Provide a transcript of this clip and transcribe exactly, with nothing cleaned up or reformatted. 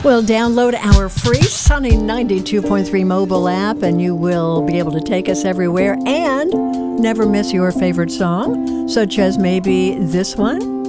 Well, download our free Sunny ninety-two point three mobile app and you will be able to take us everywhere and never miss your favorite song, such as maybe this one.